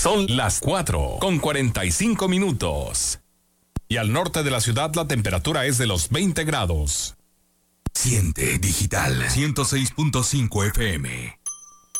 Son las 4:45. Y al norte de la ciudad la temperatura es de los 20 grados. Siente Digital 106.5 FM.